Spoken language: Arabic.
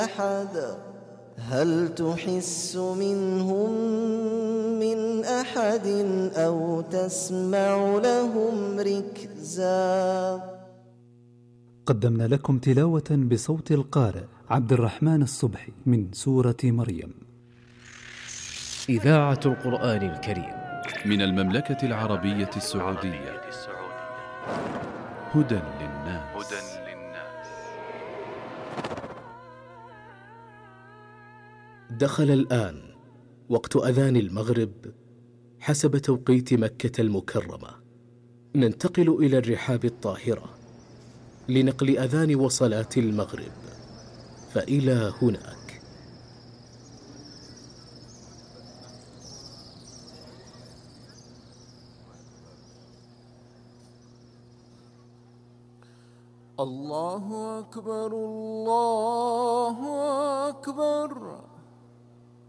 أحد هل تحس منهم من أحد أو تسمع لهم ركزا. قدمنا لكم تلاوة بصوت القارئ عبد الرحمن الصبحي من سورة مريم. إذاعة القرآن الكريم من المملكة العربية السعودية. هدى للناس. دخل الآن وقت أذان المغرب حسب توقيت مكة المكرمة. ننتقل إلى الرحاب الطاهرة لنقل أذان وصلاة المغرب، فإلى هناك. الله أكبر الله أكبر.